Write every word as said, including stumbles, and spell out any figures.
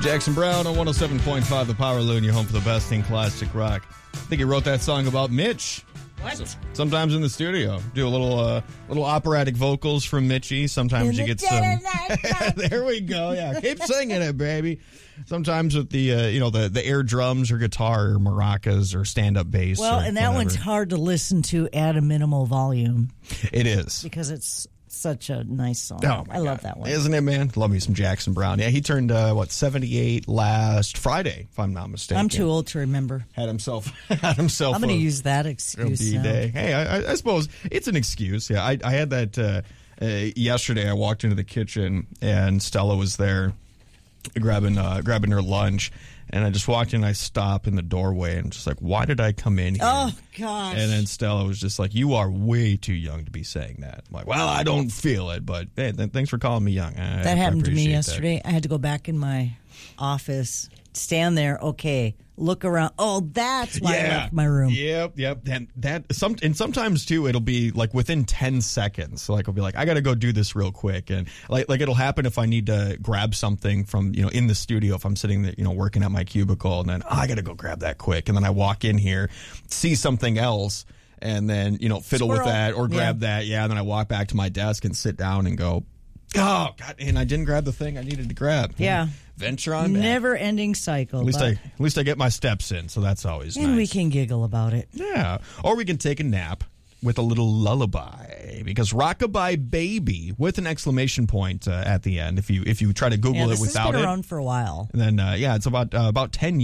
Jackson Brown on one oh seven point five The Power Loon, your home for the best in classic rock. I think he wrote that song about Mitch. What? So, sometimes in the studio. Do a little uh, little operatic vocals from Mitchy. Sometimes In you the get some... There we go, yeah. Keep singing it, baby. Sometimes with the, uh, you know, the, the air drums or guitar or maracas or stand-up bass. Well, or and that whatever. one's hard to listen to at a minimal volume It is. because it's such a nice song. Oh, my I love God. that one. Isn't it, man? Love me some Jackson Brown. Yeah, he turned, uh, what, seventy-eight last Friday, if I'm not mistaken. I'm too old to remember. Had himself, had himself. I'm going to a- use that a excuse B now. day. Hey, I, I suppose it's an excuse. Yeah, I, I had that uh, uh, yesterday. I walked into the kitchen and Stella was there grabbing uh, grabbing her lunch, and I just walked in. and I stopped in the doorway and just like, why did I come in here? Oh, gosh. And then Stella was just like, you are way too young to be saying that. I'm like, well, I don't feel it, but hey, th- thanks for calling me young. I, that I happened to me appreciate yesterday. I had to go back in my office, stand there, okay, look around. Oh, that's why I left my room. Yep, yep. And that some and sometimes too, it'll be like within ten seconds. So like I'll be like, I gotta go do this real quick, and like like it'll happen if I need to grab something from you know in the studio if I'm sitting there, you know working at my cubicle, and then oh, I gotta go grab that quick, and then I walk in here, see something else, and then you know fiddle Squirrel. with that or grab Yeah. that, yeah. And then I walk back to my desk and sit down and go, oh God, and I didn't grab the thing I needed to grab. Yeah. Venture on back. Never ending cycle. At least but- I at least I get my steps in, so that's always and nice. we can giggle about it. Yeah, or we can take a nap with a little lullaby because Rockabye Baby with an exclamation point uh, at the end. If you if you try to Google Yeah, it this without has been it, around for a while. then uh, yeah, it's about uh, about ten